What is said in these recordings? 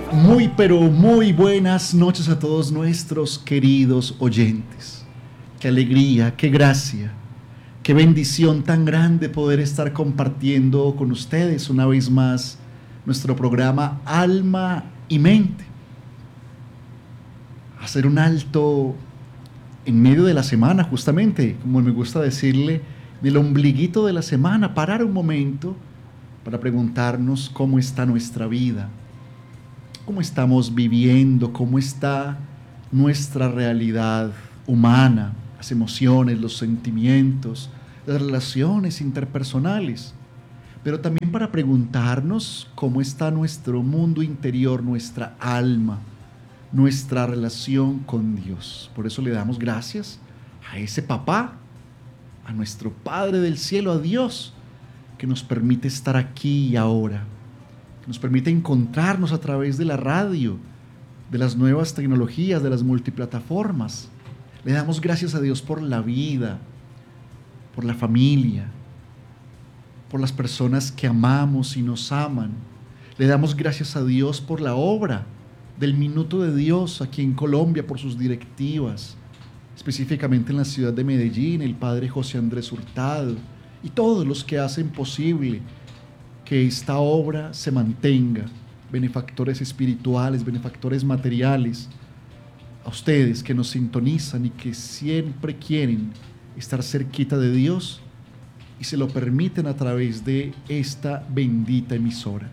Muy pero muy buenas noches a todos nuestros queridos oyentes. Qué alegría, qué gracia, qué bendición tan grande poder estar compartiendo con ustedes una vez más nuestro programa Alma y Mente. Hacer un alto en medio de la semana, justamente, como me gusta decirle, del ombliguito de la semana, parar un momento para preguntarnos cómo está nuestra vida. ¿Cómo estamos viviendo? ¿Cómo está nuestra realidad humana? Las emociones, los sentimientos, las relaciones interpersonales. Pero también para preguntarnos cómo está nuestro mundo interior, nuestra alma, nuestra relación con Dios. Por eso le damos gracias a ese papá, a nuestro Padre del cielo, a Dios, que nos permite estar aquí y ahora. Nos permite encontrarnos a través de la radio, de las nuevas tecnologías, de las multiplataformas. Le damos gracias a Dios por la vida, por la familia, por las personas que amamos y nos aman. Le damos gracias a Dios por la obra del Minuto de Dios aquí en Colombia, por sus directivas, específicamente en la ciudad de Medellín, el padre José Andrés Hurtado y todos los que hacen posible que esta obra se mantenga, benefactores espirituales, benefactores materiales, a ustedes que nos sintonizan y que siempre quieren estar cerquita de Dios y se lo permiten a través de esta bendita emisora.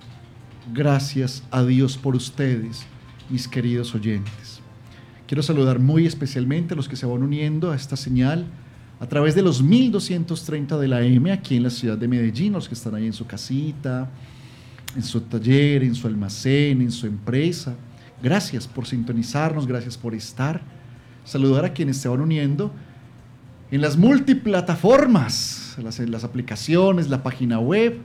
Gracias a Dios por ustedes, mis queridos oyentes. Quiero saludar muy especialmente a los que se van uniendo a esta señal a través de los 1230 de la M aquí en la ciudad de Medellín, los que están ahí en su casita, en su taller, en su almacén, en su empresa. Gracias por sintonizarnos, gracias por estar. Saludar a quienes se van uniendo en las multiplataformas, las aplicaciones, la página web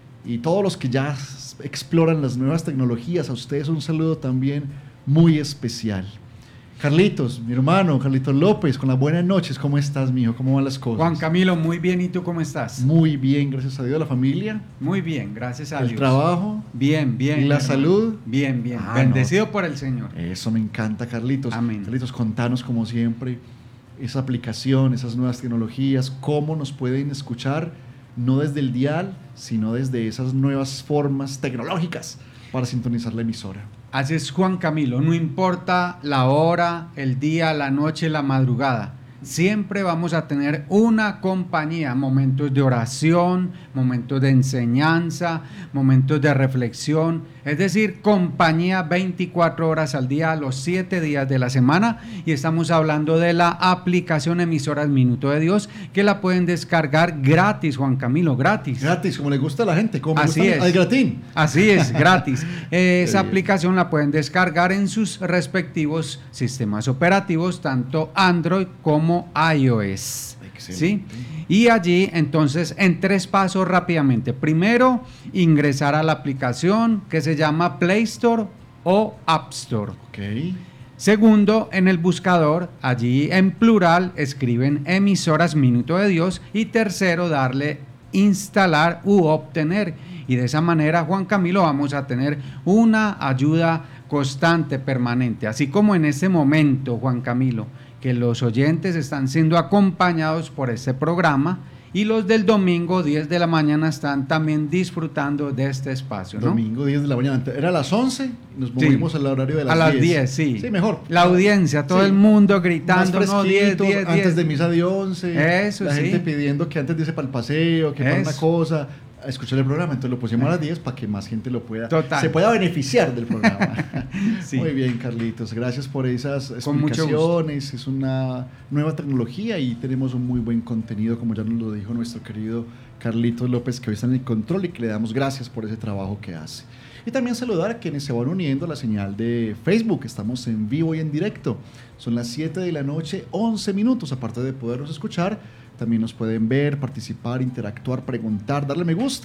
y todos los que ya exploran las nuevas tecnologías. A ustedes un saludo también muy especial. Carlitos, mi hermano, Carlitos López, con las buenas noches. ¿Cómo estás, mijo? ¿Cómo van las cosas? Juan Camilo, muy bien. ¿Y tú cómo estás? Muy bien, gracias a Dios. ¿La familia? Muy bien, gracias a Dios. ¿El trabajo? Bien, bien. ¿Y la hermano. salud? Bien, bien. Bendecido no. por el Señor. Eso me encanta, Carlitos. Amén. Carlitos, contanos como siempre esa aplicación, esas nuevas tecnologías, cómo nos pueden escuchar, no desde el dial, sino desde esas nuevas formas tecnológicas para sintonizar la emisora. Así es, Juan Camilo, no importa la hora, el día, la noche, la madrugada, siempre vamos a tener una compañía, momentos de oración, momentos de enseñanza, momentos de reflexión, es decir, compañía 24 horas al día, los 7 días de la semana, y estamos hablando de la aplicación Emisoras Minuto de Dios, que la pueden descargar gratis, Juan Camilo, gratis. Gratis, como le gusta a la gente, como Así me gusta al gratín. Así es, gratis. Esa aplicación la pueden descargar en sus respectivos sistemas operativos, tanto Android como iOS. ¿Sí? Y allí, entonces, en 3 pasos rápidamente. Primero, ingresar a la aplicación que se llama Play Store o App Store. Okay. Segundo, en el buscador, allí en plural, escriben Emisoras Minuto de Dios. Y tercero, darle instalar u obtener. Y de esa manera, Juan Camilo, vamos a tener una ayuda constante, permanente. Así como en este momento, Juan Camilo, que los oyentes están siendo acompañados por este programa, y los del domingo 10 de la mañana están también disfrutando de este espacio, ¿no? Domingo 10 de la mañana, era a las 11, nos movimos al horario de las 10. A las 10, sí. Sí, mejor. La audiencia, todo el mundo gritando, no, 10, 10, antes 10. de misa de 11, Eso, la gente pidiendo que antes de irse para el paseo, que para una cosa, a escuchar el programa, entonces lo pusimos a las 10 para que más gente lo pueda, se pueda beneficiar del programa. Sí. Muy bien, Carlitos, gracias por esas explicaciones, es una nueva tecnología y tenemos un muy buen contenido, como ya nos lo dijo nuestro querido Carlitos López, que hoy está en el control y que le damos gracias por ese trabajo que hace. Y también saludar a quienes se van uniendo a la señal de Facebook, estamos en vivo y en directo, son las 7 de la noche, 11 minutos, aparte de podernos escuchar, también nos pueden ver, participar, interactuar, preguntar, darle me gusta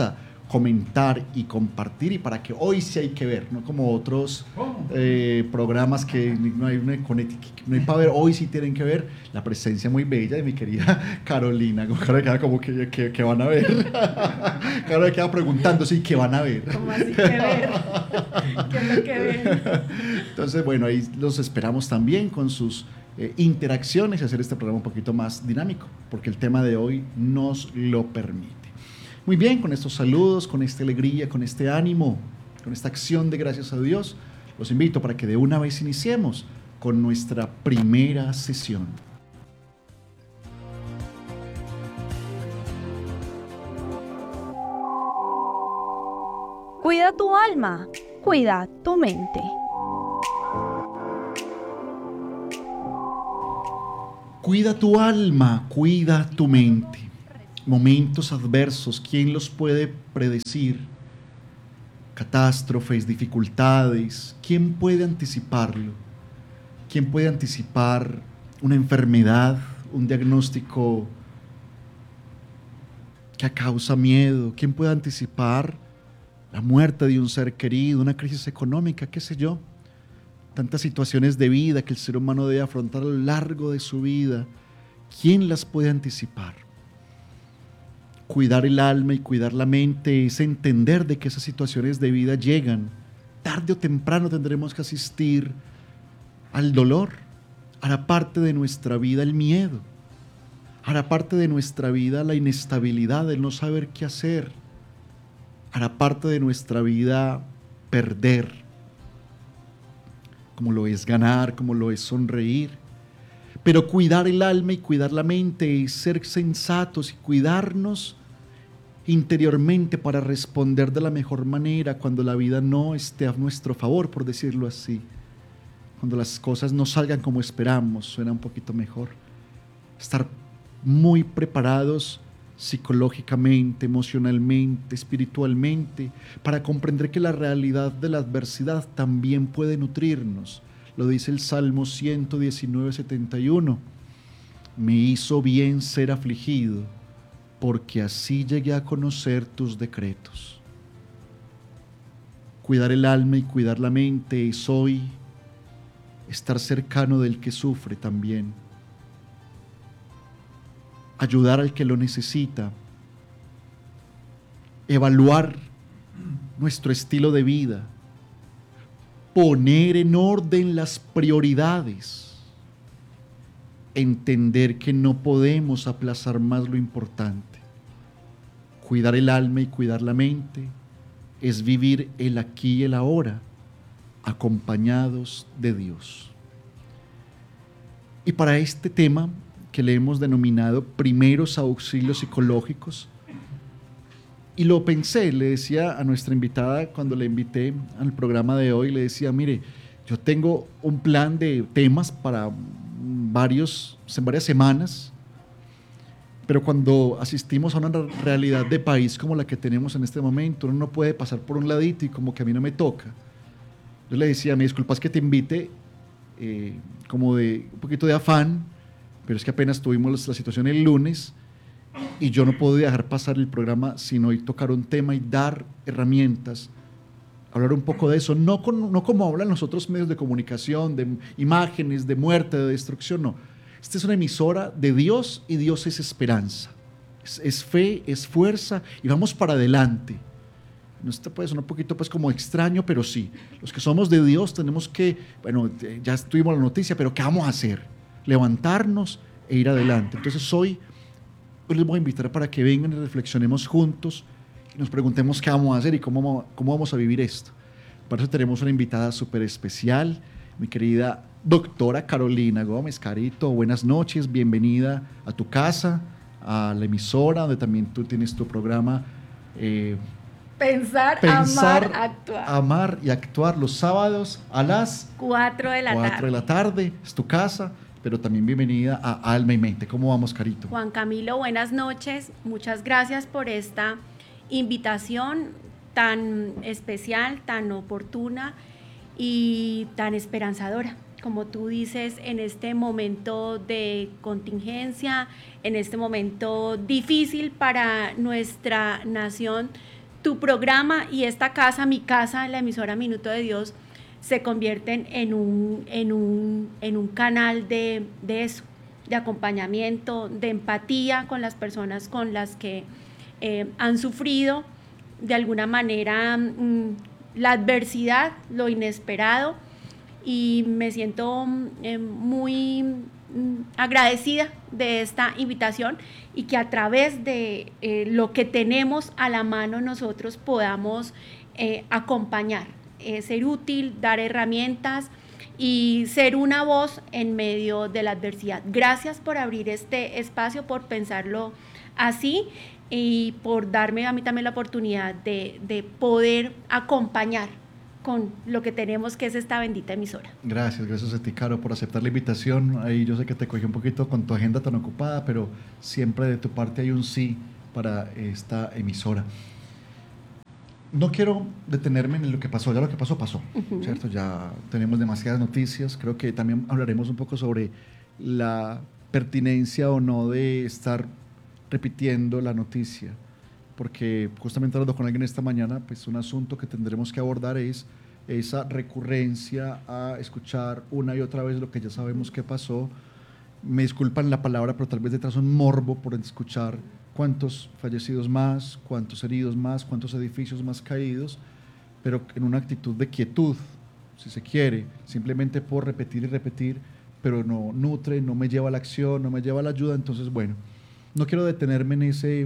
comentar y compartir, y para que hoy sí hay que ver, no como otros programas que no hay para ver, hoy sí tienen que ver la presencia muy bella de mi querida Carolina, como que van a ver. Claro, queda preguntando, sí, ¿qué van a ver? ¿Cómo así que ver? ¿Qué es lo que ven? Entonces, bueno, ahí los esperamos también con sus interacciones y hacer este programa un poquito más dinámico, porque el tema de hoy nos lo permite. Muy bien, con estos saludos, con esta alegría, con este ánimo, con esta acción de gracias a Dios, los invito para que de una vez iniciemos con nuestra primera sesión. Cuida tu alma, cuida tu mente. Cuida tu alma, cuida tu mente. Momentos adversos, ¿quién los puede predecir? Catástrofes, dificultades, ¿quién puede anticiparlo? ¿Quién puede anticipar una enfermedad, un diagnóstico que causa miedo? ¿Quién puede anticipar la muerte de un ser querido, una crisis económica, qué sé yo? Tantas situaciones de vida que el ser humano debe afrontar a lo largo de su vida. ¿Quién las puede anticipar? Cuidar el alma y cuidar la mente es entender de que esas situaciones de vida llegan. Tarde o temprano tendremos que asistir al dolor. Hará parte de nuestra vida el miedo. Hará parte de nuestra vida la inestabilidad, el no saber qué hacer. Hará parte de nuestra vida perder, como lo es ganar, como lo es sonreír. Pero cuidar el alma y cuidar la mente es ser sensatos y cuidarnos interiormente para responder de la mejor manera cuando la vida no esté a nuestro favor, por decirlo así. Cuando las cosas no salgan como esperamos, suena un poquito mejor. Estar muy preparados psicológicamente, emocionalmente, espiritualmente, para comprender que la realidad de la adversidad también puede nutrirnos. Lo dice el Salmo 119:71. Me hizo bien ser afligido, porque así llegué a conocer tus decretos. Cuidar el alma y cuidar la mente es hoy estar cercano del que sufre también. Ayudar al que lo necesita, evaluar nuestro estilo de vida, poner en orden las prioridades, entender que no podemos aplazar más lo importante. Cuidar el alma y cuidar la mente es vivir el aquí y el ahora, acompañados de Dios. Y para este tema, que le hemos denominado primeros auxilios psicológicos. Y lo pensé, le decía a nuestra invitada cuando le invité al programa de hoy, le decía, mire, yo tengo un plan de temas para varias semanas, pero cuando asistimos a una realidad de país como la que tenemos en este momento, uno no puede pasar por un ladito y como que a mí no me toca. Yo le decía, me disculpas que te invite, como de un poquito de afán, pero es que apenas tuvimos la situación el lunes y yo no puedo dejar pasar el programa sin hoy tocar un tema y dar herramientas, hablar un poco de eso, no como hablan los otros medios de comunicación, de imágenes, de muerte, de destrucción, no. Esta es una emisora de Dios y Dios es esperanza, es fe, es fuerza y vamos para adelante. No, esto puede sonar un poquito pues como extraño, pero sí, los que somos de Dios tenemos que, bueno, ya tuvimos la noticia, pero ¿qué vamos a hacer? Levantarnos e ir adelante. Entonces hoy les voy a invitar para que vengan y reflexionemos juntos y nos preguntemos qué vamos a hacer y cómo vamos a vivir esto. Para eso tenemos una invitada súper especial, mi querida doctora Carolina Gómez. Carito, buenas noches, bienvenida a tu casa, a la emisora donde también tú tienes tu programa Pensar, amar, actuar. Amar y actuar los sábados a las 4 de la tarde. Es tu casa. Pero también bienvenida a Alma y Mente. ¿Cómo vamos, Carito? Juan Camilo, buenas noches. Muchas gracias por esta invitación tan especial, tan oportuna y tan esperanzadora. Como tú dices, en este momento de contingencia, en este momento difícil para nuestra nación, tu programa y esta casa, mi casa, la emisora Minuto de Dios, se convierten en un canal de eso, de acompañamiento, de empatía con las personas con las que han sufrido de alguna manera la adversidad, lo inesperado, y me siento muy agradecida de esta invitación y que a través de lo que tenemos a la mano nosotros podamos acompañar, ser útil, dar herramientas y ser una voz en medio de la adversidad. Gracias por abrir este espacio, por pensarlo así y por darme a mí también la oportunidad de poder acompañar con lo que tenemos, que es esta bendita emisora. Gracias a ti, Caro, por aceptar la invitación. Ahí yo sé que te cogí un poquito con tu agenda tan ocupada, pero siempre de tu parte hay un sí para esta emisora. No quiero detenerme en lo que pasó, ya lo que pasó, ¿cierto? Ya tenemos demasiadas noticias, creo que también hablaremos un poco sobre la pertinencia o no de estar repitiendo la noticia, porque justamente hablando con alguien esta mañana, pues un asunto que tendremos que abordar es esa recurrencia a escuchar una y otra vez lo que ya sabemos que pasó. Me disculpan la palabra, pero tal vez detrás un morbo por escuchar cuántos fallecidos más, cuántos heridos más, cuántos edificios más caídos, pero en una actitud de quietud, si se quiere, simplemente por repetir y repetir, pero no nutre, no me lleva a la acción, no me lleva a la ayuda. Entonces, bueno, no quiero detenerme en ese...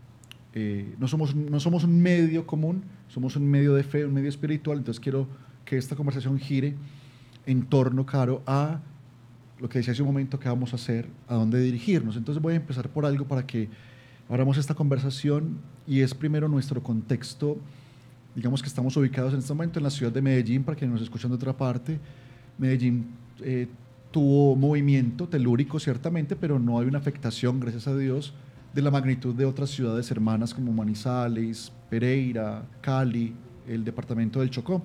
no somos un medio común, somos un medio de fe, un medio espiritual. Entonces quiero que esta conversación gire en torno, Caro, a lo que decía hace un momento, qué vamos a hacer, a dónde dirigirnos. Entonces voy a empezar por algo para que abramos esta conversación, y es primero nuestro contexto. Digamos que estamos ubicados en este momento en la ciudad de Medellín, para quienes nos escuchan de otra parte. Medellín tuvo movimiento telúrico ciertamente, pero no hay una afectación, gracias a Dios, de la magnitud de otras ciudades hermanas como Manizales, Pereira, Cali, el departamento del Chocó.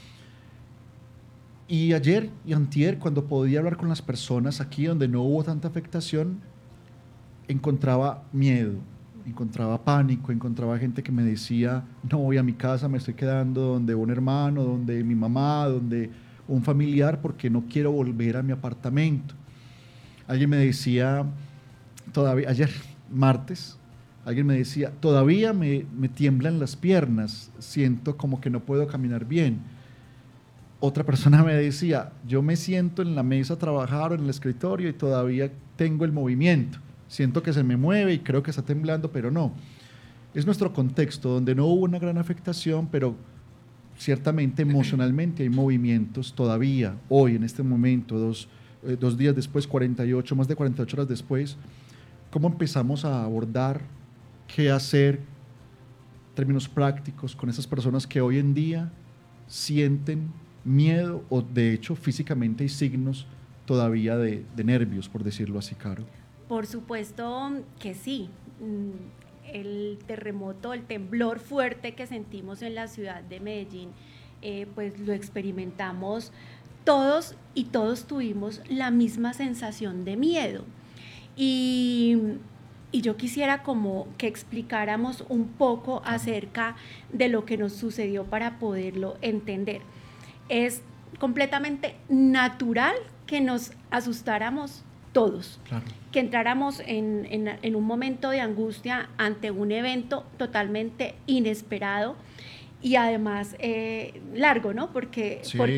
Y ayer y antier, cuando podía hablar con las personas aquí donde no hubo tanta afectación, encontraba miedo, encontraba pánico, encontraba gente que me decía: no voy a mi casa, me estoy quedando donde un hermano, donde mi mamá, donde un familiar, porque no quiero volver a mi apartamento. Alguien me decía, todavía ayer martes, alguien me decía: todavía me tiemblan las piernas, siento como que no puedo caminar bien. Otra persona me decía: yo me siento en la mesa a trabajar o en el escritorio y todavía tengo el movimiento, siento que se me mueve y creo que está temblando, pero no. Es nuestro contexto donde no hubo una gran afectación, pero ciertamente emocionalmente hay movimientos todavía, hoy, en este momento, dos días después, más de 48 horas después. ¿Cómo empezamos a abordar qué hacer, términos prácticos, con esas personas que hoy en día sienten miedo, o de hecho físicamente hay signos todavía de nervios, por decirlo así, Caro? Por supuesto que sí. El terremoto, el temblor fuerte que sentimos en la ciudad de Medellín, pues lo experimentamos todos, y todos tuvimos la misma sensación de miedo. Y yo quisiera como que explicáramos un poco acerca de lo que nos sucedió para poderlo entender. Es completamente natural que nos asustáramos todos, claro, que entráramos en un momento de angustia ante un evento totalmente inesperado y además largo, ¿no? Porque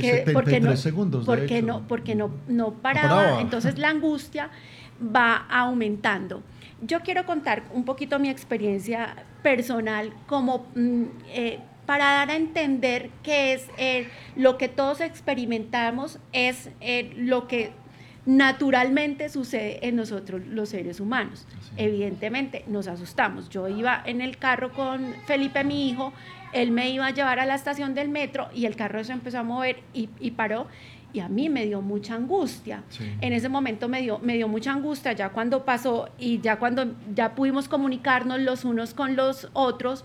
no paraba. Entonces la angustia va aumentando. Yo quiero contar un poquito mi experiencia personal como para dar a entender que es lo que todos experimentamos, es lo que naturalmente sucede en nosotros los seres humanos. Sí. Evidentemente nos asustamos. Yo iba en el carro con Felipe, mi hijo, él me iba a llevar a la estación del metro y el carro se empezó a mover y paró, y a mí me dio mucha angustia. Sí. En ese momento me dio mucha angustia. Ya cuando pasó y ya cuando ya pudimos comunicarnos los unos con los otros,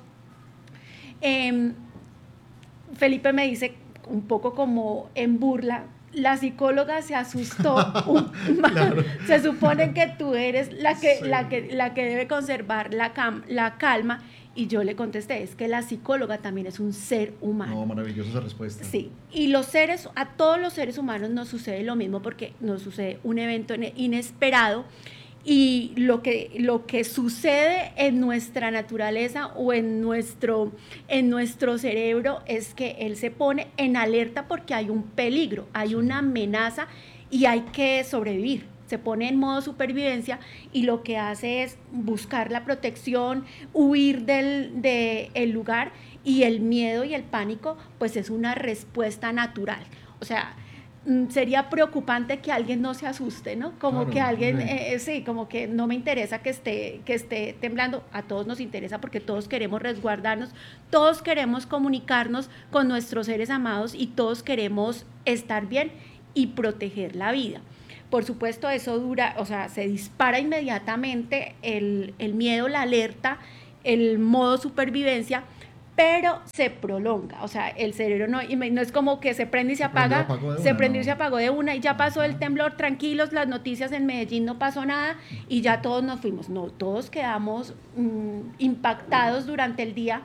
Felipe me dice un poco como en burla: la psicóloga se asustó. Claro. Se supone que tú eres la que debe conservar la calma, Y yo le contesté, es que la psicóloga también es un ser humano. No, maravillosa esa respuesta. Sí, y a todos los seres humanos nos sucede lo mismo porque nos sucede un evento inesperado y lo que sucede en nuestra naturaleza o en nuestro cerebro es que él se pone en alerta porque hay un peligro, hay una amenaza y hay que sobrevivir. Se pone en modo supervivencia y lo que hace es buscar la protección, huir del lugar, y el miedo y el pánico pues es una respuesta natural. O sea, sería preocupante que alguien no se asuste, ¿no? Como claro, que alguien, sí, como que no me interesa que esté temblando. A todos nos interesa porque todos queremos resguardarnos, todos queremos comunicarnos con nuestros seres amados y todos queremos estar bien y proteger la vida. Por supuesto, eso dura, o sea, se dispara inmediatamente el miedo, la alerta, el modo supervivencia, pero se prolonga. O sea, el cerebro no es como que se prende y se apaga, se prendió y se apagó de una y ya pasó el temblor, tranquilos, las noticias en Medellín no pasó nada y ya todos nos fuimos. No, todos quedamos impactados durante el día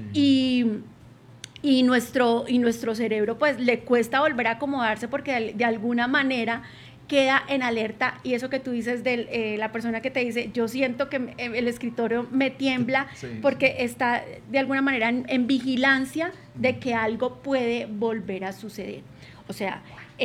y nuestro cerebro pues le cuesta volver a acomodarse porque de alguna manera queda en alerta, y eso que tú dices de la persona que te dice, yo siento que el escritorio me tiembla, sí, porque está de alguna manera en vigilancia de que algo puede volver a suceder. O sea,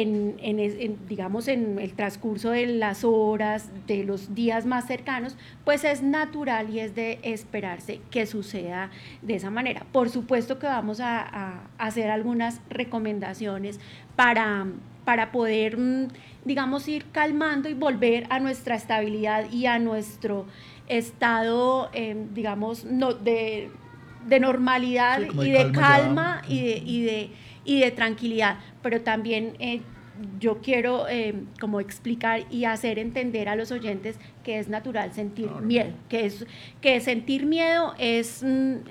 digamos, en el transcurso de las horas, de los días más cercanos, pues es natural y es de esperarse que suceda de esa manera. Por supuesto que vamos a hacer algunas recomendaciones para poder, digamos, ir calmando y volver a nuestra estabilidad y a nuestro estado, digamos, de normalidad, sí, y de calma y de tranquilidad. Pero también yo quiero como explicar y hacer entender a los oyentes que es natural sentir miedo, que sentir miedo es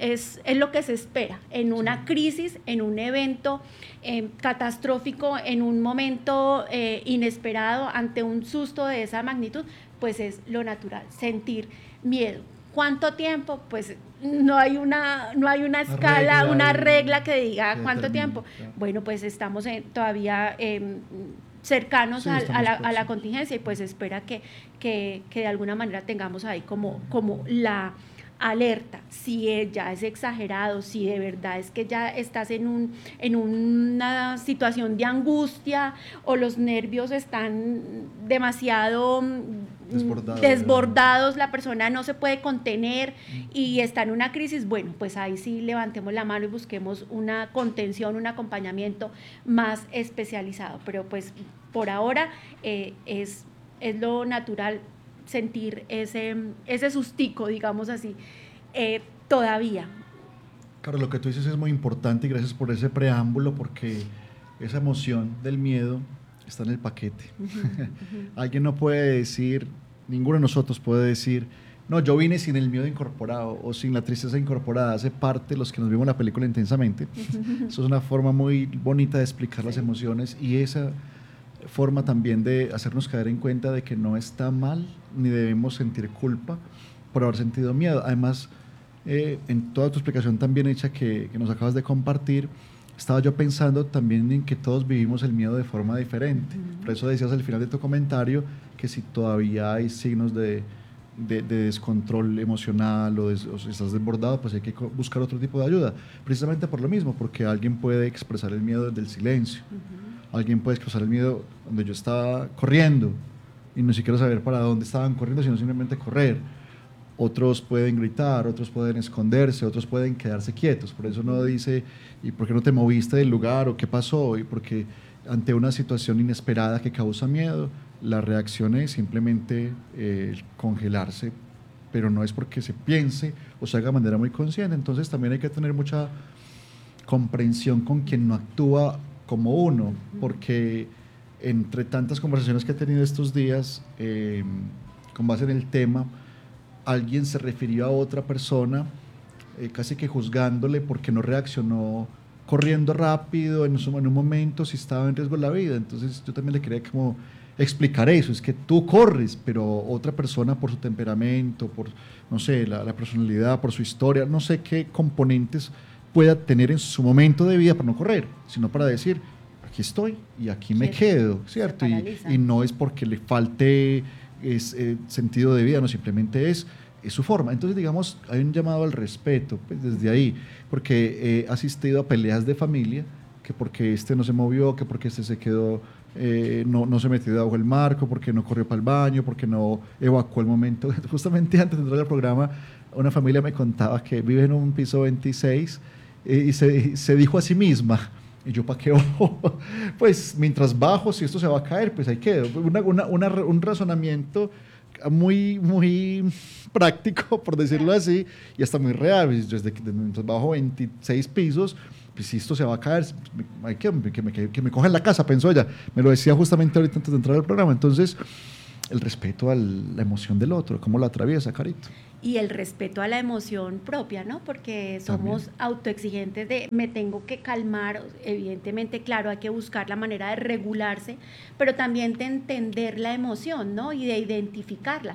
lo que se espera en una crisis, en un evento catastrófico, en un momento inesperado, ante un susto de esa magnitud, pues es lo natural, sentir miedo. ¿Cuánto tiempo? Pues no hay una escala, una regla que diga cuánto tiempo. Claro. Bueno, pues estamos todavía cercanos, sí, a la contingencia, y pues espera que de alguna manera tengamos ahí como la alerta. Si ya es exagerado, si de verdad es que ya estás en una situación de angustia o los nervios están demasiado desbordados, la persona no se puede contener y está en una crisis, bueno, pues ahí sí levantemos la mano y busquemos una contención, un acompañamiento más especializado. Pero pues por ahora es lo natural sentir ese sustico, digamos así, todavía. Claro, lo que tú dices es muy importante y gracias por ese preámbulo, porque esa emoción del miedo está en el paquete. Alguien no puede decir, ninguno de nosotros puede decir, no, yo vine sin el miedo incorporado o sin la tristeza incorporada. Hace parte de los que nos vimos la película intensamente. Eso es una forma muy bonita de explicar, sí, las emociones, y esa forma también de hacernos caer en cuenta de que no está mal ni debemos sentir culpa por haber sentido miedo. Además, en toda tu explicación también hecha que nos acabas de compartir, estaba yo pensando también en que todos vivimos el miedo de forma diferente. Por eso decías al final de tu comentario que si todavía hay signos de descontrol emocional o si estás desbordado, pues hay que buscar otro tipo de ayuda. Precisamente por lo mismo, porque alguien puede expresar el miedo desde el silencio. Alguien puede expresar el miedo donde yo estaba corriendo y no siquiera saber para dónde estaban corriendo, sino simplemente correr. Otros pueden gritar, otros pueden esconderse, otros pueden quedarse quietos. Por eso uno dice, ¿y por qué no te moviste del lugar? ¿O qué pasó? Y porque ante una situación inesperada que causa miedo, la reacción es simplemente congelarse, pero no es porque se piense o se haga de manera muy consciente. Entonces también hay que tener mucha comprensión con quien no actúa como uno, porque entre tantas conversaciones que he tenido estos días, con base en el tema, alguien se refirió a otra persona casi que juzgándole porque no reaccionó corriendo rápido en un momento, si estaba en riesgo la vida. Entonces yo también le quería como explicar eso, es que tú corres, pero otra persona por su temperamento, por, no sé, la personalidad, por su historia, no sé qué componentes pueda tener en su momento de vida para no correr, sino para decir, aquí estoy y aquí me quedo, ¿cierto? Y no es porque le falte sentido de vida, no, simplemente es su forma. Entonces, digamos, hay un llamado al respeto, pues desde ahí, porque he asistido a peleas de familia, que porque este no se movió, que porque este se quedó, no se metió debajo del marco, porque no corrió para el baño, porque no evacuó el momento. Justamente antes de entrar al programa, una familia me contaba que vive en un piso 26 y se dijo a sí misma, y yo, ¿para qué bajo? Pues mientras bajo, si esto se va a caer, pues ahí quedo. Un razonamiento muy, muy práctico, por decirlo así, y hasta muy real. Desde que mientras bajo 26 pisos, pues si esto se va a caer, hay que me coja en la casa, pensó ella. Me lo decía justamente ahorita antes de entrar al programa. Entonces, el respeto a la emoción del otro, cómo la atraviesa, Carito. Y el respeto a la emoción propia, ¿no? Porque somos También autoexigentes de me tengo que calmar, evidentemente, claro, hay que buscar la manera de regularse, pero también de entender la emoción, ¿no? Y de identificarla,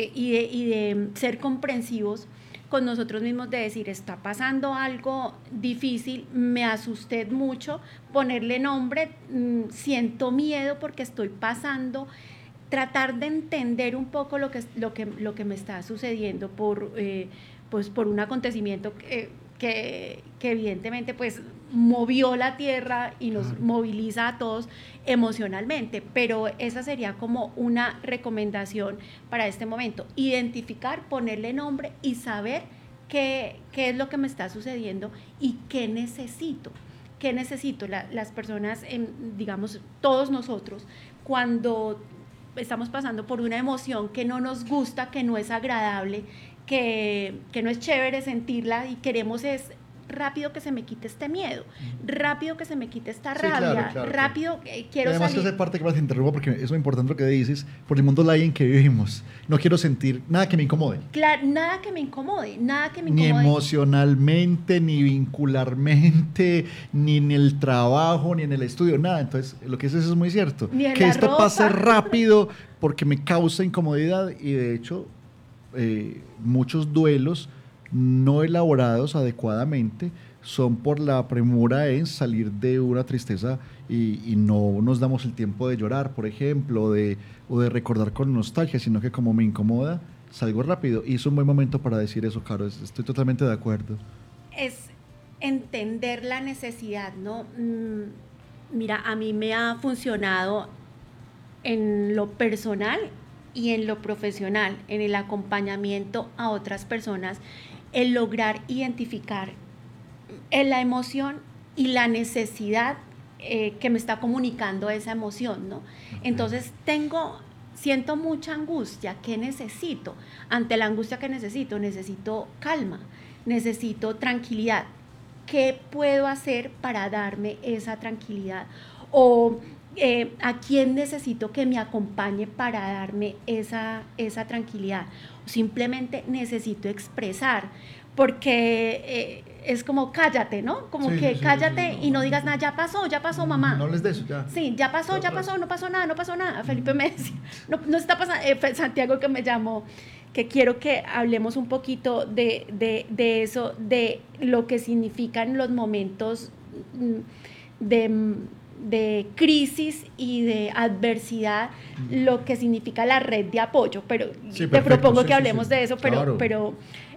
y de ser comprensivos con nosotros mismos, de decir, está pasando algo difícil, me asusté mucho, ponerle nombre, siento miedo porque estoy pasando, tratar de entender un poco lo que me está sucediendo pues por un acontecimiento que evidentemente pues movió la tierra y nos moviliza a todos emocionalmente, pero esa sería como una recomendación para este momento: identificar, ponerle nombre y saber qué es lo que me está sucediendo y qué necesito. ¿Qué necesito? Las personas, digamos, todos nosotros, cuando estamos pasando por una emoción que no nos gusta, que no es agradable, que no es chévere sentirla, y queremos es rápido que se me quite este miedo, rápido que se me quite esta rabia, claro, rápido quiero además salir. Que esa parte que más te interrumpo, porque es muy importante lo que dices, por el mundo online en que vivimos. No quiero sentir nada que me incomode. Claro, nada que me incomode. Ni emocionalmente, ni vincularmente, ni en el trabajo, ni en el estudio, nada. Entonces, lo que dices es muy cierto. Que esto ropa pase rápido porque me causa incomodidad, y de hecho, muchos duelos no elaborados adecuadamente son por la premura en salir de una tristeza y no nos damos el tiempo de llorar, por ejemplo, o de recordar con nostalgia, sino que como me incomoda, salgo rápido. Y es un buen momento para decir eso, Caro. Estoy totalmente de acuerdo. Es entender la necesidad, ¿no? Mira, a mí me ha funcionado en lo personal y en lo profesional, en el acompañamiento a otras personas, el lograr identificar la emoción y la necesidad que me está comunicando esa emoción, ¿no? Entonces siento mucha angustia. ¿Qué necesito? Ante la angustia que necesito calma, necesito tranquilidad. ¿Qué puedo hacer para darme esa tranquilidad? O ¿a quién necesito que me acompañe para darme esa tranquilidad? O simplemente necesito expresar, porque es como cállate, ¿no? Como que cállate y no digas nada, ya pasó, mamá. No les de eso, ya. Sí, ya pasó, no pasó nada. Felipe me decía, no está pasando, Santiago, que me llamó, que quiero que hablemos un poquito de eso, de lo que significan los momentos de crisis y de adversidad, lo que significa la red de apoyo, pero sí, te propongo que hablemos de eso, pero, claro.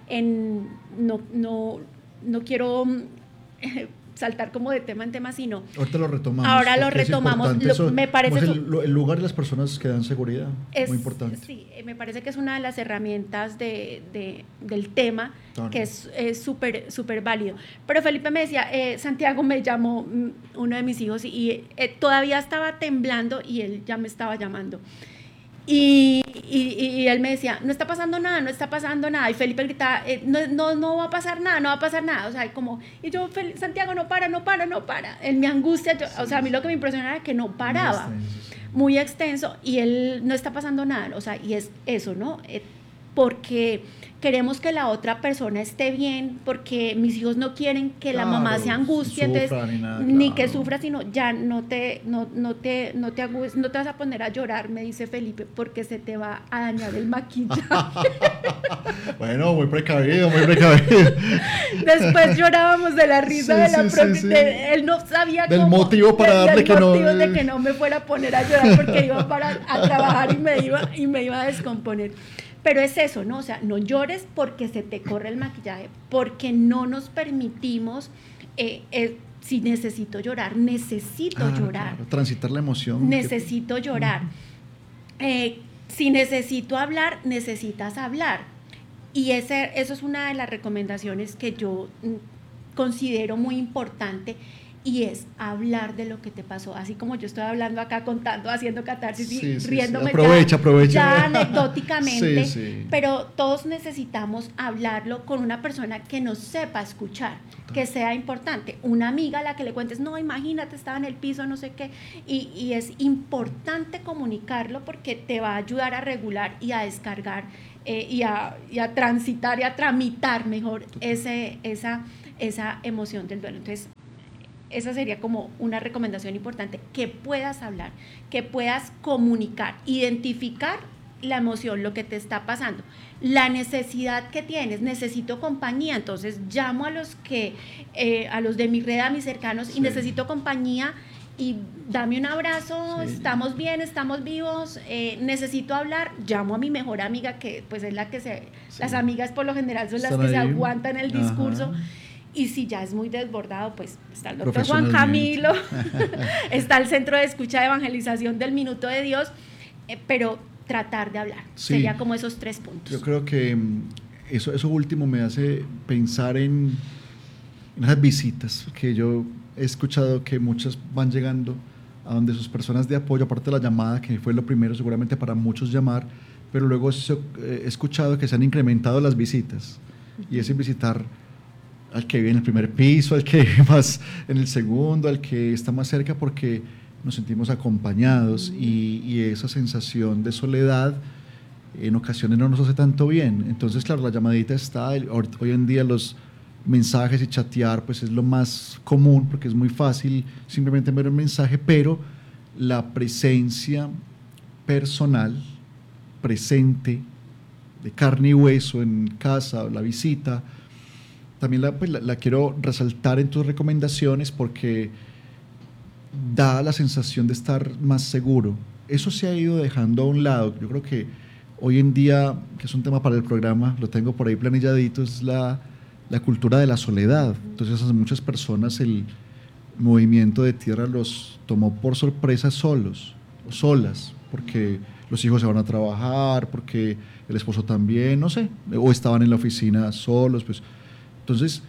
No quiero saltar como de tema en tema, sino ahorita lo retomamos. Ahora lo retomamos. Me parece el lugar de las personas que dan seguridad es muy importante. Sí, me parece que es una de las herramientas del tema, claro, que es súper válido. Pero Felipe me decía, Santiago me llamó, uno de mis hijos, y todavía estaba temblando y él ya me estaba llamando. Y él me decía, no está pasando nada, y Felipe gritaba, no va a pasar nada, o sea, como, y yo, Santiago, no para, en mi angustia, o sea, a mí lo que me impresionaba era que no paraba, muy extenso, y él, no está pasando nada, o sea, y es eso, ¿no? porque queremos que la otra persona esté bien, porque mis hijos no quieren que la mamá se angustie, ni entonces, sufra, ni nada, ni claro. que sufra, sino ya no te vas a poner a llorar, me dice Felipe, porque se te va a dañar el maquillaje. Bueno, muy precavido, muy precavido. Después llorábamos de la risa Sí, de la sí, propia, sí, sí. él no sabía Del cómo, motivo para darle del que no- motivo de que no me fuera a poner a llorar porque iba a trabajar y me iba a descomponer. Pero es eso, ¿no? O sea, no llores porque se te corre el maquillaje, porque no nos permitimos, si necesito llorar, necesito llorar. Claro, transitar la emoción. Necesito llorar. Si necesito hablar, necesitas hablar. Y eso es una de las recomendaciones que yo considero muy importante, y es hablar de lo que te pasó. Así como yo estoy hablando acá, contando, haciendo catarsis y riéndome. Aprovecha. Ya anecdóticamente, Sí. pero todos necesitamos hablarlo con una persona que nos sepa escuchar, que sea importante. Una amiga a la que le cuentes, no, imagínate, estaba en el piso, no sé qué, y es importante comunicarlo porque te va a ayudar a regular y a descargar y a transitar y a tramitar mejor esa emoción del duelo. Entonces, esa sería como una recomendación importante, que puedas hablar, que puedas comunicar, identificar la emoción, lo que te está pasando, la necesidad que tienes. Necesito compañía, entonces llamo a los de mi red, a mis cercanos, y necesito compañía, y dame un abrazo, estamos bien, estamos vivos, necesito hablar, llamo a mi mejor amiga, que pues es la que las amigas por lo general son las que se aguantan el discurso. Ajá. Y si ya es muy desbordado, pues está el doctor Juan Camilo, está el Centro de Escucha de Evangelización del Minuto de Dios, pero tratar de hablar, sería como esos 3 puntos. Yo creo que eso último me hace pensar en esas visitas, que yo he escuchado que muchas van llegando a donde sus personas de apoyo, aparte de la llamada, que fue lo primero seguramente para muchos llamar, pero luego he escuchado que se han incrementado las visitas, y es en visitar al que vive en el primer piso, al que vive más en el segundo, al que está más cerca, porque nos sentimos acompañados, y esa sensación de soledad en ocasiones no nos hace tanto bien. Entonces, claro, la llamadita está, hoy en día los mensajes y chatear pues es lo más común, porque es muy fácil simplemente enviar un mensaje, pero la presencia personal, presente, de carne y hueso en casa, la visita, también la quiero resaltar en tus recomendaciones, porque da la sensación de estar más seguro. Eso se ha ido dejando a un lado. Yo creo que hoy en día, que es un tema para el programa, lo tengo por ahí planilladito, es la cultura de la soledad. Entonces a muchas personas el movimiento de tierra los tomó por sorpresa solos o solas, porque los hijos se van a trabajar, porque el esposo también, no sé, o estaban en la oficina solos, pues. Entonces,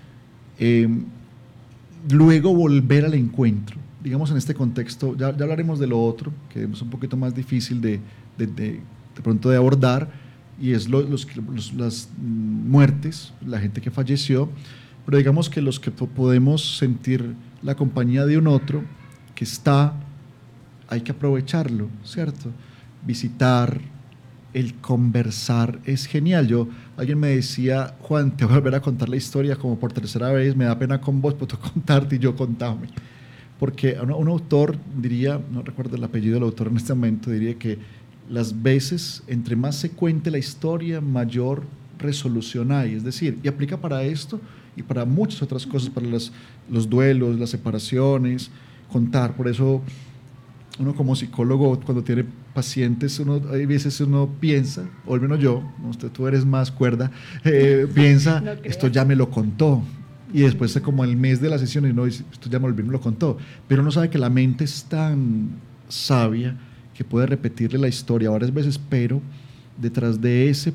luego volver al encuentro, digamos en este contexto, ya hablaremos de lo otro, que es un poquito más difícil de pronto de abordar, y es las muertes, la gente que falleció, pero digamos que los que podemos sentir la compañía de un otro que está, hay que aprovecharlo, ¿cierto? Visitar, el conversar es genial. Alguien me decía, Juan, te voy a volver a contar la historia como por 3ª vez, me da pena con vos, pero tengo que contarte, y yo contame. Porque un autor diría, no recuerdo el apellido del autor en este momento, diría que las veces, entre más se cuente la historia, mayor resolución hay. Es decir, y aplica para esto y para muchas otras cosas, para los duelos, las separaciones, contar. Por eso uno como psicólogo, cuando tiene pacientes, hay veces uno piensa, o al menos yo, tú eres más cuerda, piensa, no, esto ya me lo contó. Y después como el mes de la sesión, y no, esto ya me lo contó. Pero uno sabe que la mente es tan sabia que puede repetirle la historia varias veces, pero detrás de ese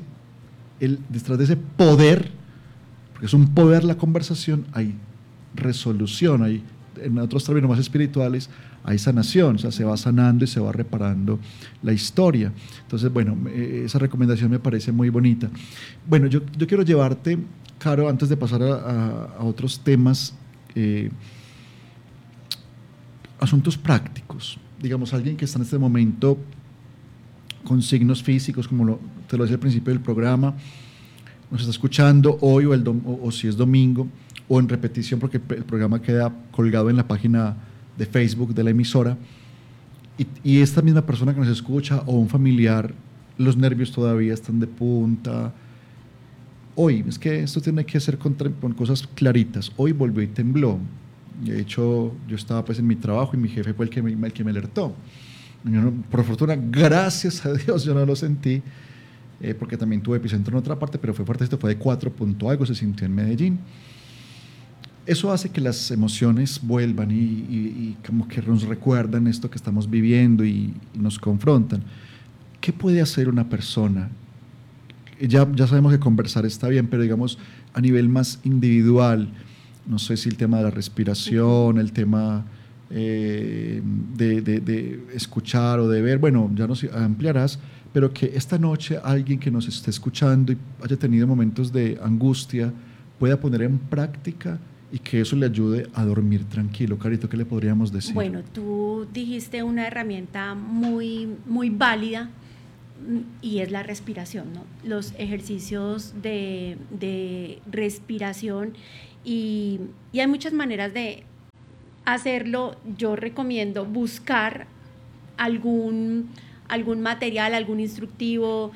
poder, porque es un poder la conversación, hay resolución, hay, en otros términos más espirituales, hay sanación, o sea, se va sanando y se va reparando la historia. Entonces, bueno, esa recomendación me parece muy bonita. Bueno, yo quiero llevarte, Caro, antes de pasar a otros temas, asuntos prácticos. Digamos, alguien que está en este momento con signos físicos, como te lo decía al principio del programa, nos está escuchando hoy o si es domingo, o en repetición, porque el programa queda colgado en la página de Facebook de la emisora, y esta misma persona que nos escucha o un familiar, los nervios todavía están de punta. Hoy, es que esto tiene que ser con cosas claritas. Hoy volvió y tembló. De hecho, yo estaba pues en mi trabajo y mi jefe fue el que me alertó. Yo por fortuna, gracias a Dios, yo no lo sentí, porque también tuve epicentro en otra parte, pero fue fuerte, esto fue de 4 punto algo, se sintió en Medellín. Eso hace que las emociones vuelvan y como que nos recuerdan esto que estamos viviendo y nos confrontan. ¿Qué puede hacer una persona? Ya sabemos que conversar está bien, pero digamos a nivel más individual, no sé si el tema de la respiración, el tema de escuchar o de ver, bueno, ya nos ampliarás, pero que esta noche alguien que nos esté escuchando y haya tenido momentos de angustia pueda poner en práctica y que eso le ayude a dormir tranquilo. Carito, ¿qué le podríamos decir? Bueno, tú dijiste una herramienta muy, muy válida, y es la respiración, ¿no? Los ejercicios de respiración, y hay muchas maneras de hacerlo. Yo recomiendo buscar algún material, algún instructivo,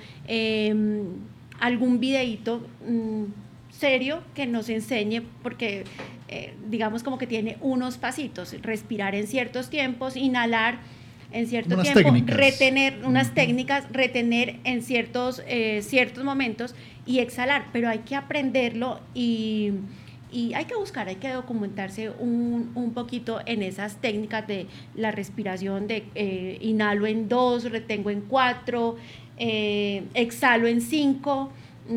algún videíto serio que nos enseñe, porque digamos como que tiene unos pasitos: respirar en ciertos tiempos, inhalar en cierto tiempo, técnicas. Retener unas técnicas, retener en ciertos momentos y exhalar. Pero hay que aprenderlo y hay que buscar, hay que documentarse un poquito en esas técnicas de la respiración, de inhalo en 2, retengo en 4, exhalo en 5.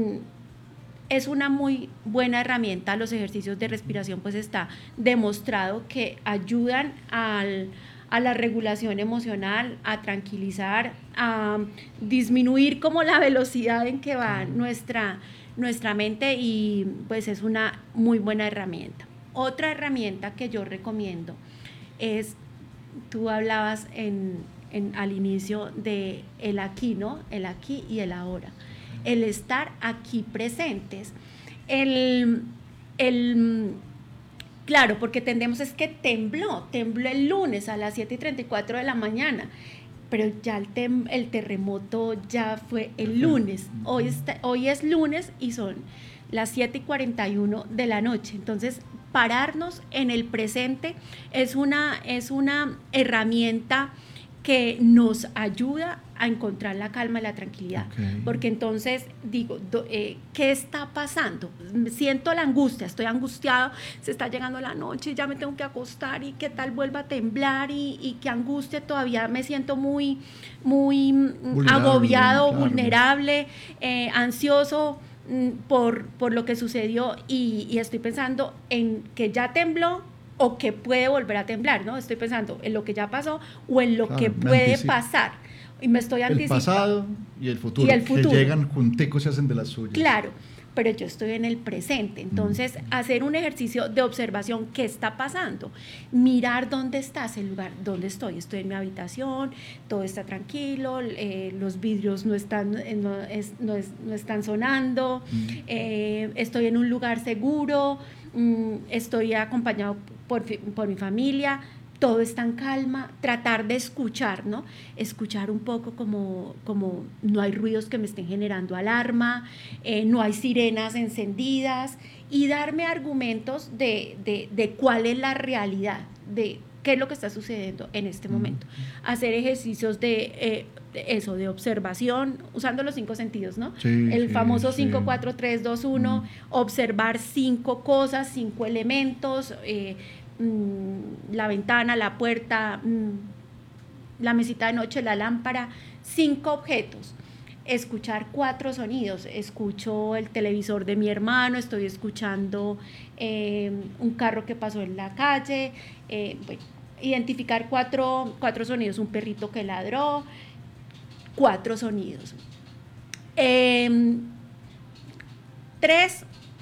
Es una muy buena herramienta. Los ejercicios de respiración pues está demostrado que ayudan a la regulación emocional, a tranquilizar, a disminuir como la velocidad en que va nuestra mente, y pues es una muy buena herramienta. Otra herramienta que yo recomiendo es, tú hablabas al inicio de el aquí, ¿no? El aquí y el ahora. El estar aquí presentes. Claro, porque tendemos es que tembló el lunes a las 7:34 de la mañana, pero ya el terremoto ya fue el lunes. Hoy es lunes y son las 7:41 de la noche. Entonces, pararnos en el presente es una herramienta que nos ayuda a encontrar la calma y la tranquilidad. Okay. Porque entonces digo, ¿qué está pasando? Siento la angustia, estoy angustiado, se está llegando la noche, ya me tengo que acostar, y qué tal vuelva a temblar, y qué angustia, todavía me siento muy, muy agobiado, claro, vulnerable, ansioso por lo que sucedió, y estoy pensando en que ya tembló o que puede volver a temblar, ¿no? Estoy pensando en lo que ya pasó o en lo que puede pasar. Y me estoy anticipando. El pasado y el futuro. Que llegan junticos y hacen de las suyas. Claro, pero yo estoy en el presente. Entonces, hacer un ejercicio de observación. ¿Qué está pasando? Mirar dónde está ese lugar, dónde estoy. Estoy en mi habitación, todo está tranquilo, los vidrios no están sonando, estoy en un lugar seguro, estoy acompañado por mi familia, todo está en calma. Tratar de escuchar, ¿no? Escuchar un poco como no hay ruidos que me estén generando alarma, no hay sirenas encendidas, y darme argumentos de cuál es la realidad, de qué es lo que está sucediendo en este momento. Hacer ejercicios de observación, usando los 5 sentidos, ¿no? Sí, el famoso 5, 4, 3, 2, 1, observar 5 cosas, 5 elementos, la ventana, la puerta, la mesita de noche, la lámpara, 5 objetos. Escuchar 4 sonidos. Escucho el televisor de mi hermano, estoy escuchando un carro que pasó en la calle, bueno, identificar 4 sonidos, un perrito que ladró, 4 sonidos. 3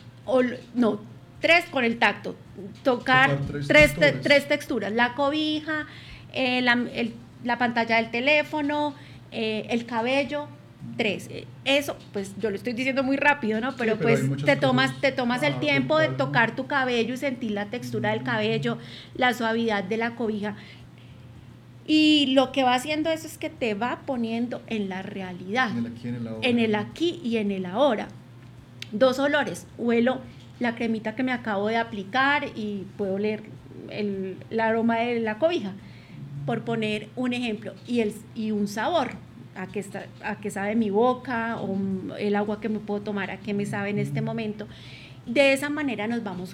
con el tacto, tocar 3 texturas, la cobija, la pantalla del teléfono, el cabello, 3. Eso, pues yo lo estoy diciendo muy rápido, ¿no? Pero, Sí, pero hay pues muchas te tomas el tiempo de total. tocar tu cabello y sentir la textura del cabello, la suavidad de la cobija. Y lo que va haciendo eso es que te va poniendo en la realidad, En el aquí, en el ahora. en el aquí y en el ahora. 2 olores, huelo la cremita que me acabo de aplicar y puedo oler el aroma de la cobija, por poner un ejemplo, y un sabor, a qué sabe mi boca, o el agua que me puedo tomar, a qué me sabe en este momento. De esa manera nos vamos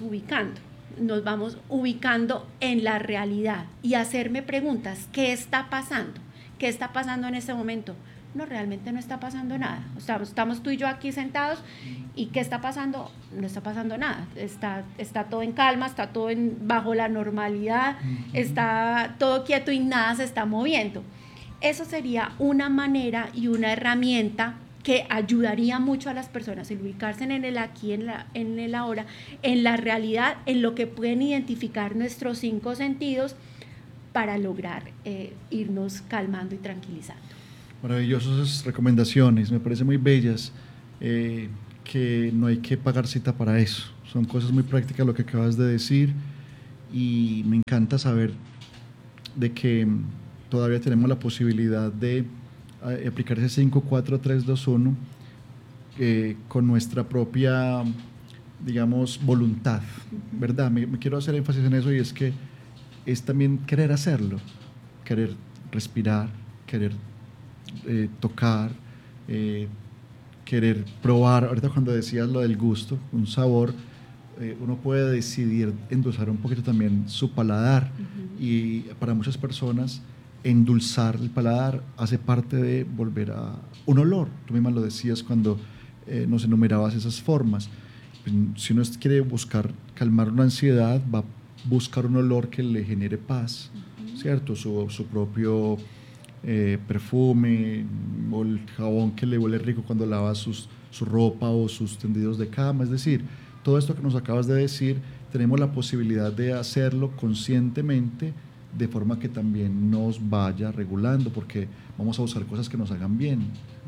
ubicando en la realidad y hacerme preguntas. ¿Qué está pasando? ¿Qué está pasando en este momento? No, realmente no está pasando nada. O sea, estamos tú y yo aquí sentados y ¿qué está pasando? No está pasando nada. Está todo en calma, está todo bajo la normalidad, está todo quieto y nada se está moviendo. Eso sería una manera y una herramienta que ayudaría mucho a las personas a ubicarse en el aquí, en el ahora, en la realidad, en lo que pueden identificar nuestros 5 sentidos para lograr irnos calmando y tranquilizando. Maravillosas esas recomendaciones, me parecen muy bellas, que no hay que pagar cita para eso. Son cosas muy prácticas lo que acabas de decir y me encanta saber de que todavía tenemos la posibilidad de aplicar ese 5, 4, 3, 2, 1 con nuestra propia, digamos, voluntad, ¿verdad? Me quiero hacer énfasis en eso y es que es también querer hacerlo, querer respirar, querer tocar, querer probar. Ahorita cuando decías lo del gusto, un sabor, uno puede decidir endulzar un poquito también su paladar y para muchas personas endulzar el paladar hace parte de volver a un olor. Tú misma lo decías cuando nos enumerabas esas formas. Si uno quiere buscar calmar una ansiedad, va a buscar un olor que le genere paz, ¿cierto? Su propio perfume o el jabón que le huele rico cuando lava su ropa o sus tendidos de cama. Es decir, todo esto que nos acabas de decir, tenemos la posibilidad de hacerlo conscientemente de forma que también nos vaya regulando, porque vamos a usar cosas que nos hagan bien.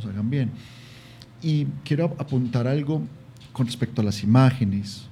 Y quiero apuntar algo con respecto a las imágenes.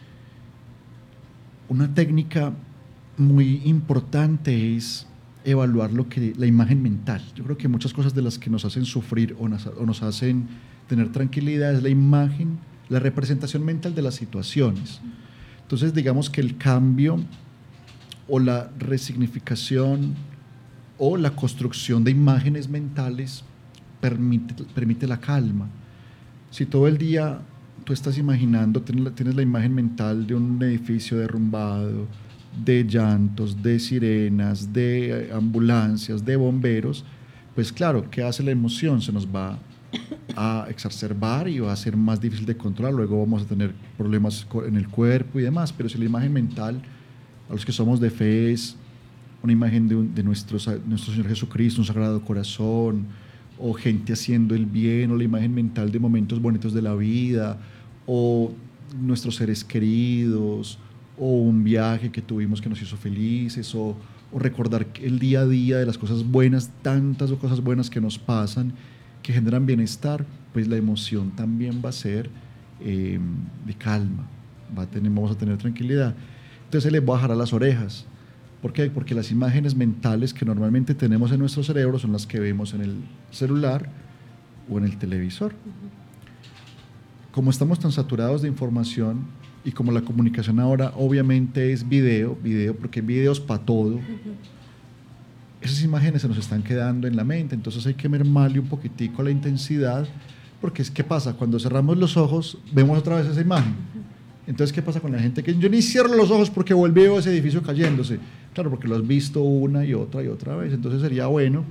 Una técnica muy importante es evaluar la imagen mental. Yo creo que muchas cosas de las que nos hacen sufrir o nos hacen tener tranquilidad es la imagen, la representación mental de las situaciones. Entonces, digamos que el cambio o la resignificación o la construcción de imágenes mentales permite la calma. Si todo el día tú estás imaginando, tienes la imagen mental de un edificio derrumbado, de llantos, de sirenas, de ambulancias, de bomberos, pues claro, ¿qué hace la emoción? Se nos va a exacerbar y va a ser más difícil de controlar, luego vamos a tener problemas en el cuerpo y demás. Pero si la imagen mental, a los que somos de fe, es una imagen de nuestro Señor Jesucristo, un Sagrado Corazón, o gente haciendo el bien, o la imagen mental de momentos bonitos de la vida, o nuestros seres queridos, o un viaje que tuvimos que nos hizo felices, o recordar el día a día de las cosas buenas, tantas cosas buenas que nos pasan, que generan bienestar, pues la emoción también va a ser de calma, vamos a tener tranquilidad. Entonces se les va a bajar a las orejas. ¿Por qué? Porque las imágenes mentales que normalmente tenemos en nuestro cerebro son las que vemos en el celular o en el televisor. Como estamos tan saturados de información y como la comunicación ahora obviamente es video, porque hay videos para todo, esas imágenes se nos están quedando en la mente. Entonces hay que mermarle un poquitico la intensidad, porque ¿qué pasa? Cuando cerramos los ojos vemos otra vez esa imagen. Entonces, ¿qué pasa con la gente? Que yo ni cierro los ojos porque veo ese edificio cayéndose. Claro, porque lo has visto una y otra vez. Entonces sería bueno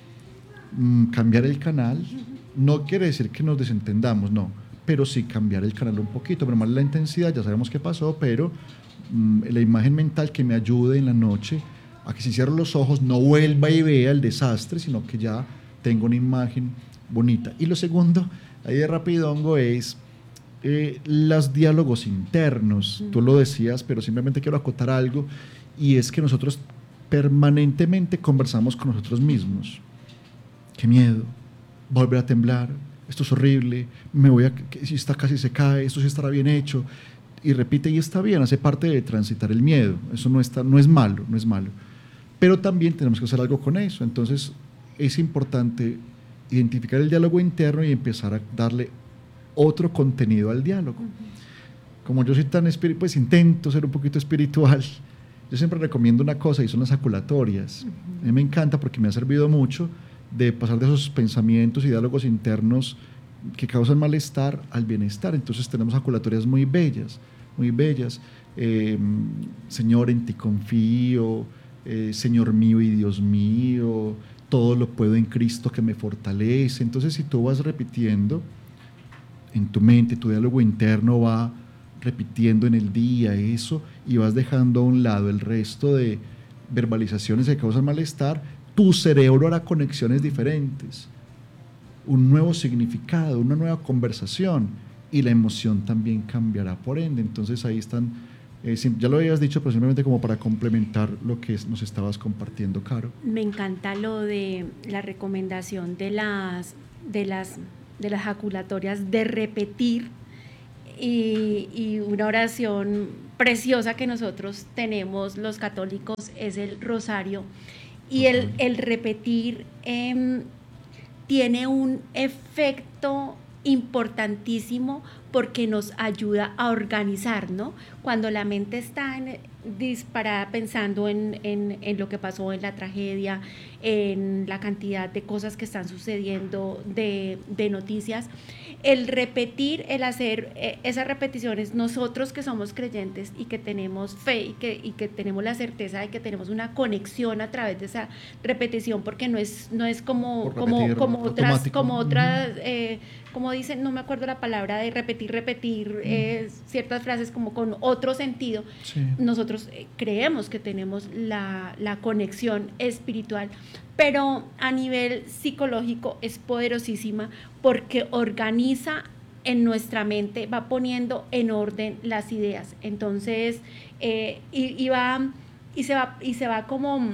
cambiar el canal. No quiere decir que nos desentendamos, no, pero sí cambiar el canal un poquito, mermarle la intensidad, ya sabemos qué pasó, pero la imagen mental que me ayude en la noche a que si cierro los ojos no vuelva y vea el desastre, sino que ya tengo una imagen bonita. Y lo segundo, ahí de rapidongo, es los diálogos internos. Tú lo decías, pero simplemente quiero acotar algo, y es que nosotros permanentemente conversamos con nosotros mismos. qué miedo, va a volver a temblar, esto es horrible, si está casi se cae, esto sí estará bien hecho, y repite y está bien, hace parte de transitar el miedo, eso no es malo, no es malo, pero también tenemos que hacer algo con eso. Entonces es importante identificar el diálogo interno y empezar a darle otro contenido al diálogo. Como yo soy tan pues intento ser un poquito espiritual, yo siempre recomiendo una cosa y son las jaculatorias. A mí me encanta porque me ha servido mucho de pasar de esos pensamientos y diálogos internos que causan malestar al bienestar. Entonces tenemos jaculatorias muy bellas, muy bellas. Señor, en ti confío, Señor mío y Dios mío, todo lo puedo en Cristo que me fortalece. Entonces si tú vas repitiendo en tu mente, tu diálogo interno va repitiendo en el día eso y vas dejando a un lado el resto de verbalizaciones que causan malestar, tu cerebro hará conexiones diferentes, un nuevo significado, una nueva conversación, y la emoción también cambiará por ende. Entonces ahí están, ya lo habías dicho, pero simplemente como para complementar lo que nos estabas compartiendo, Caro. Me encanta lo de la recomendación de las jaculatorias, de repetir, y una oración preciosa que nosotros tenemos los católicos es el rosario, y el repetir tiene un efecto importantísimo porque nos ayuda a organizar, ¿no? Cuando la mente está disparada pensando en lo que pasó, en la tragedia, en la cantidad de cosas que están sucediendo, de noticias, el repetir, el hacer esas repeticiones, nosotros que somos creyentes y que tenemos fe y que tenemos la certeza de que tenemos una conexión a través de esa repetición, porque no es como otras, como dicen, no me acuerdo la palabra de repetir ciertas frases como con otro sentido. Sí. Nosotros creemos que tenemos la conexión espiritual, pero a nivel psicológico es poderosísima porque organiza en nuestra mente, va poniendo en orden las ideas. Entonces, se va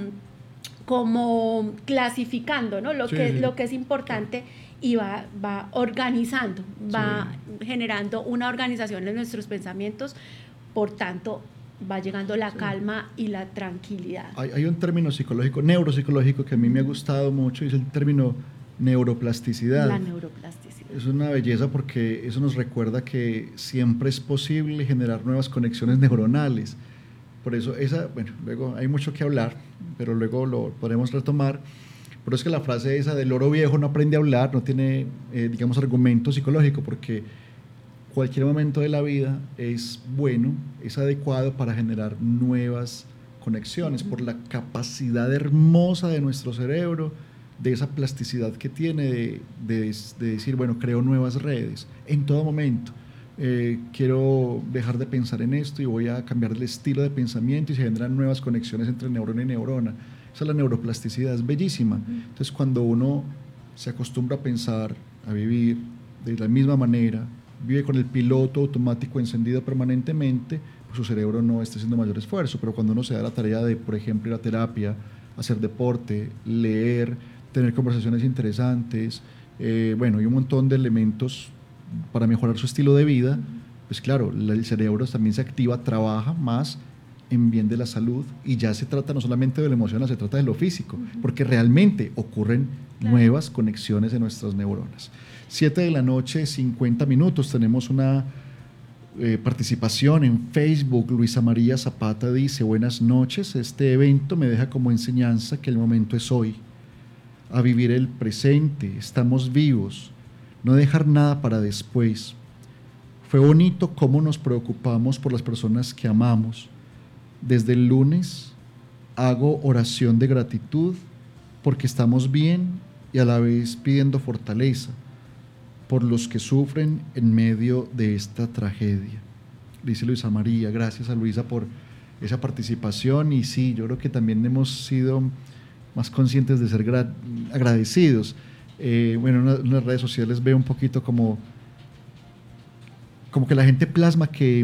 como clasificando, ¿no? Lo que es importante, y va organizando, va generando una organización en nuestros pensamientos, por tanto va llegando la calma y la tranquilidad. Hay un término psicológico, neuropsicológico, que a mí me ha gustado mucho, y es el término neuroplasticidad. La neuroplasticidad. Es una belleza porque eso nos recuerda que siempre es posible generar nuevas conexiones neuronales. Por eso luego hay mucho que hablar, pero luego lo podemos retomar. Pero es que la frase esa del loro viejo no aprende a hablar no tiene, argumento psicológico, porque cualquier momento de la vida es bueno, es adecuado para generar nuevas conexiones, por la capacidad hermosa de nuestro cerebro, de esa plasticidad que tiene de decir, bueno, creo nuevas redes en todo momento. Quiero dejar de pensar en esto y voy a cambiar el estilo de pensamiento, y se generan nuevas conexiones entre neurona y neurona. Esa es la neuroplasticidad, es bellísima. Entonces, cuando uno se acostumbra a pensar, a vivir de la misma manera, vive con el piloto automático encendido permanentemente, pues su cerebro no está haciendo mayor esfuerzo. Pero cuando uno se da la tarea de, por ejemplo, ir a terapia, hacer deporte, leer, tener conversaciones interesantes, y un montón de elementos para mejorar su estilo de vida, pues claro, el cerebro también se activa, trabaja más en bien de la salud, y ya se trata no solamente de lo emocional, se trata de lo físico, porque realmente ocurren nuevas conexiones en nuestras neuronas. 7:50 p.m, tenemos una participación en Facebook. Luisa María Zapata dice: buenas noches, este evento me deja como enseñanza que el momento es hoy, a vivir el presente, estamos vivos, no dejar nada para después. Fue bonito cómo nos preocupamos por las personas que amamos. Desde el lunes hago oración de gratitud porque estamos bien, y a la vez pidiendo fortaleza por los que sufren en medio de esta tragedia. Dice Luisa María. Gracias a Luisa por esa participación, y sí, yo creo que también hemos sido más conscientes de ser agradecidos. En las redes sociales veo un poquito como que la gente plasma que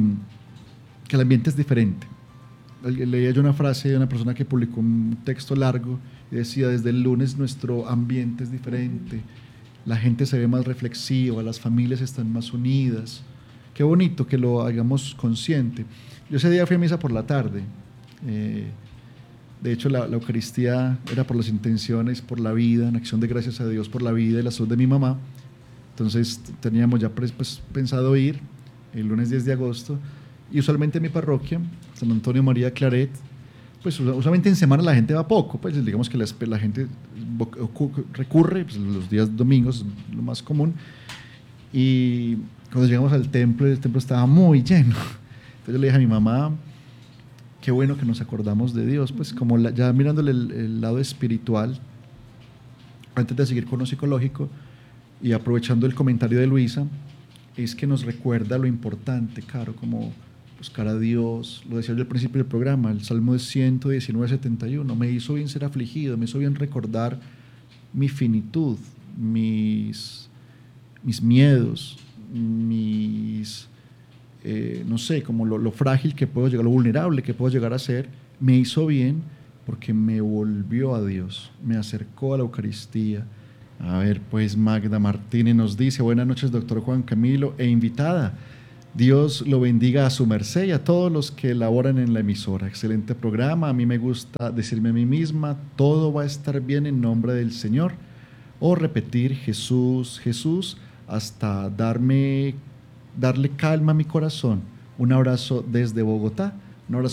el ambiente es diferente. Leía yo una frase de una persona que publicó un texto largo Y decía, desde el lunes nuestro ambiente es diferente, la gente se ve más reflexiva, las familias están más unidas. Qué bonito que lo hagamos consciente. Yo ese día fui a misa por la tarde. De hecho, la Eucaristía era por las intenciones, por la vida, en acción de gracias a Dios por la vida y la salud de mi mamá. Entonces teníamos ya pensado ir el lunes 10 de agosto, y usualmente en mi parroquia, San Antonio María Claret, pues usualmente en semana la gente va poco, pues digamos que la gente recurre pues, los días domingos, lo más común, y cuando llegamos al templo, el templo estaba muy lleno. Entonces yo le dije a mi mamá, qué bueno que nos acordamos de Dios, pues como ya mirándole el lado espiritual, antes de seguir con lo psicológico, y aprovechando el comentario de Luisa, es que nos recuerda lo importante, claro, como buscar a Dios. Lo decía yo al principio del programa, el Salmo de 119:71, me hizo bien ser afligido, me hizo bien recordar mi finitud, mis miedos, no sé, como lo frágil que puedo llegar, lo vulnerable que puedo llegar a ser. Me hizo bien porque me volvió a Dios, me acercó a la Eucaristía. A ver, pues Magda Martínez nos dice, buenas noches, doctor Juan Camilo e invitada. Dios lo bendiga a su merced y a todos los que laboran en la emisora. Excelente programa. A mí me gusta decirme a mí misma, todo va a estar bien en nombre del Señor. O repetir Jesús, Jesús, hasta darle calma a mi corazón. Un abrazo desde Bogotá. Un abrazo